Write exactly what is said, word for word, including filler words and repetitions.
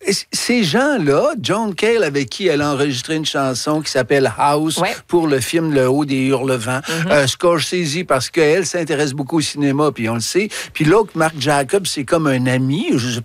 Ces gens-là, Joan Cale, avec qui elle a enregistré une chanson qui s'appelle House ouais. pour le film Le Haut des Hurlevents. Mm-hmm. euh, Scorsese, parce qu'elle s'intéresse beaucoup au cinéma, puis on le sait. Puis l'autre, Marc Jacobs, c'est comme un ami. Je